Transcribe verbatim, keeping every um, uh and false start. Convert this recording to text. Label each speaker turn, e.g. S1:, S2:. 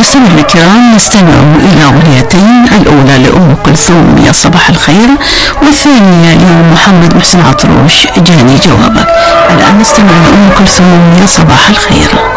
S1: مستمعينا الكرام، نستمع إلى أغنيتين، الأولى لأم كلثوم يا صباح الخير، والثانية لمحمد محسن عطروش جاني جوابك. الآن نستمع لأم كلثوم يا صباح الخير.